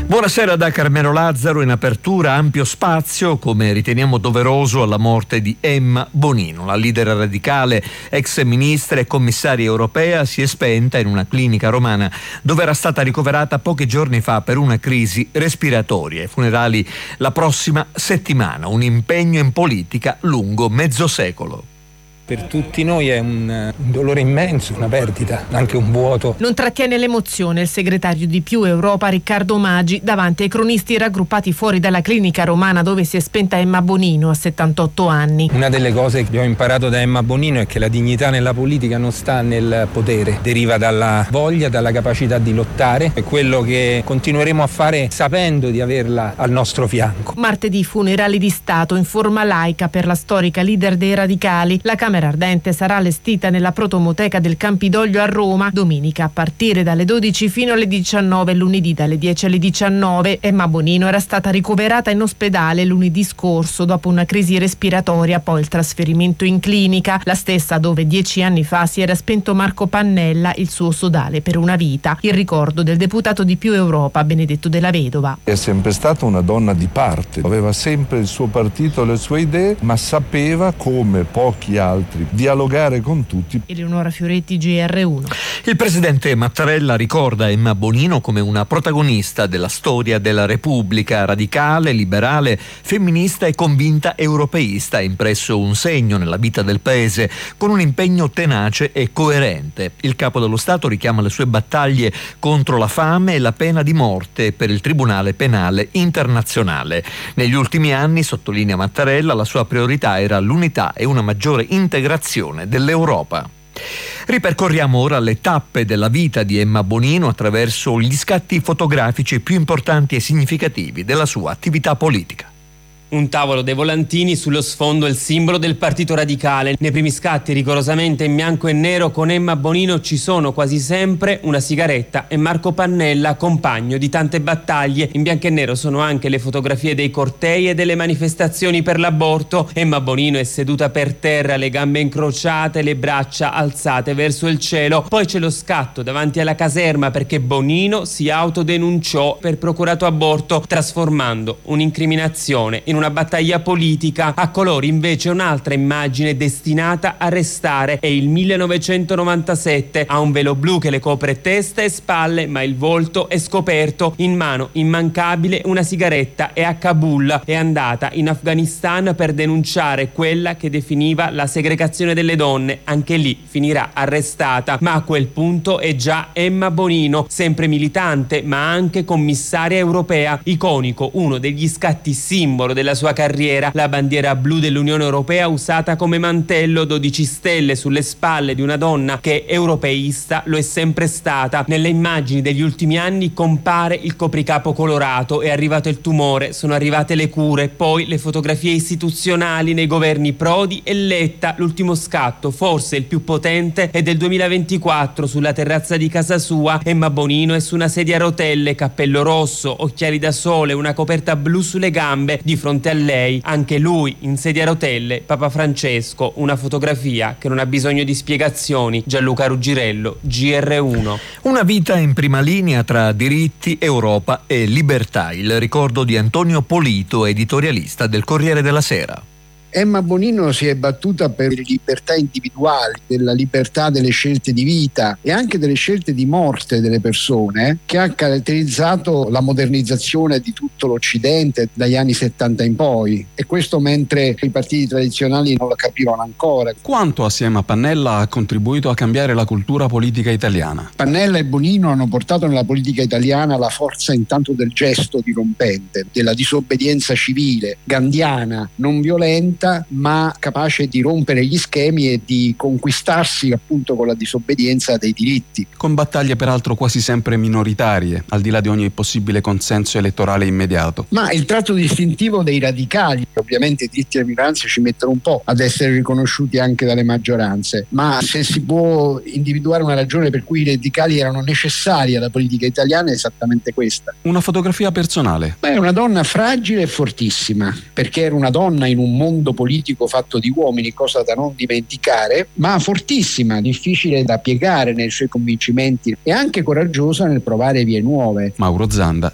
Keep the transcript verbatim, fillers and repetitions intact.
Buonasera da Carmelo Lazzaro. In apertura ampio spazio, come riteniamo doveroso, alla morte di Emma Bonino. La leader radicale, ex ministra e commissaria europea, si è spenta in una clinica romana dove era stata ricoverata pochi giorni fa per una crisi respiratoria. I funerali la prossima settimana, un impegno in politica lungo mezzo secolo. Per tutti noi è un, un dolore immenso, una perdita, anche un vuoto. Non trattiene l'emozione il segretario di Più Europa Riccardo Maggi davanti ai cronisti raggruppati fuori dalla clinica romana dove si è spenta Emma Bonino a settantotto anni. Una delle cose che ho imparato da Emma Bonino è che la dignità nella politica non sta nel potere, deriva dalla voglia, dalla capacità di lottare. È quello che continueremo a fare sapendo di averla al nostro fianco. Martedì funerali di Stato in forma laica per la storica leader dei radicali. La Camera Ardente sarà allestita nella protomoteca del Campidoglio a Roma domenica a partire dalle dodici fino alle diciannove, lunedì dalle dieci alle diciannove. Emma Bonino era stata ricoverata in ospedale lunedì scorso dopo una crisi respiratoria, poi il trasferimento in clinica, la stessa dove dieci anni fa si era spento Marco Pannella, il suo sodale per una vita. Il ricordo del deputato di Più Europa Benedetto Della Vedova. È sempre stata una donna di parte, aveva sempre il suo partito, le sue idee, ma sapeva, come pochi altri, dialogare con tutti. Eleonora Fioretti, G R uno. Il presidente Mattarella ricorda Emma Bonino come una protagonista della storia della Repubblica, radicale, liberale, femminista e convinta europeista. Ha impresso un segno nella vita del paese con un impegno tenace e coerente. Il capo dello Stato richiama le sue battaglie contro la fame e la pena di morte per il Tribunale Penale Internazionale. Negli ultimi anni, sottolinea Mattarella, la sua priorità era l'unità e una maggiore integrazione dell'Europa. Ripercorriamo ora le tappe della vita di Emma Bonino attraverso gli scatti fotografici più importanti e significativi della sua attività politica. Un tavolo dei volantini, sullo sfondo il simbolo del Partito Radicale. Nei primi scatti, rigorosamente in bianco e nero, con Emma Bonino ci sono quasi sempre una sigaretta e Marco Pannella, compagno di tante battaglie. In bianco e nero sono anche le fotografie dei cortei e delle manifestazioni per l'aborto. Emma Bonino è seduta per terra, le gambe incrociate, le braccia alzate verso il cielo. Poi c'è lo scatto davanti alla caserma perché Bonino si autodenunciò per procurato aborto, trasformando un'incriminazione in una una battaglia politica. A colori invece un'altra immagine destinata a restare. È il millenovecentonovantasette, ha un velo blu che le copre testa e spalle, ma il volto è scoperto. In mano immancabile una sigaretta, e a Kabul è andata in Afghanistan per denunciare quella che definiva la segregazione delle donne. Anche lì finirà arrestata, ma a quel punto è già Emma Bonino, sempre militante ma anche commissaria europea. Iconico, uno degli scatti simbolo della sua carriera, la bandiera blu dell'Unione Europea usata come mantello, dodici stelle sulle spalle di una donna che europeista lo è sempre stata. Nelle immagini degli ultimi anni compare il copricapo colorato, è arrivato il tumore, sono arrivate le cure, poi le fotografie istituzionali nei governi Prodi e Letta. L'ultimo scatto, forse il più potente, è del duemilaventiquattro, sulla terrazza di casa sua. Emma Bonino è su una sedia a rotelle, cappello rosso, occhiali da sole, una coperta blu sulle gambe. Di fronte a lei anche lui in sedia a rotelle, Papa Francesco. Una fotografia che non ha bisogno di spiegazioni. Gianluca Ruggirello, G R uno. Una vita in prima linea tra diritti, Europa e libertà. Il ricordo di Antonio Polito, editorialista del Corriere della Sera. Emma Bonino si è battuta per le libertà individuali, della libertà delle scelte di vita e anche delle scelte di morte delle persone, che ha caratterizzato la modernizzazione di tutto l'Occidente dagli anni settanta in poi, e questo mentre i partiti tradizionali non lo capivano ancora. Quanto assieme a Pannella ha contribuito a cambiare la cultura politica italiana? Pannella e Bonino hanno portato nella politica italiana la forza intanto del gesto dirompente, della disobbedienza civile, gandhiana, non violenta, ma capace di rompere gli schemi e di conquistarsi appunto con la disobbedienza dei diritti. Con battaglie peraltro quasi sempre minoritarie, al di là di ogni possibile consenso elettorale immediato. Ma il tratto distintivo dei radicali, ovviamente i diritti delle minoranze ci mettono un po' ad essere riconosciuti anche dalle maggioranze, ma se si può individuare una ragione per cui i radicali erano necessari alla politica italiana è esattamente questa. Una fotografia personale. Beh, è una donna fragile e fortissima, perché era una donna in un mondo politico fatto di uomini, cosa da non dimenticare, ma fortissima, difficile da piegare nei suoi convincimenti e anche coraggiosa nel provare vie nuove. Mauro Zanda,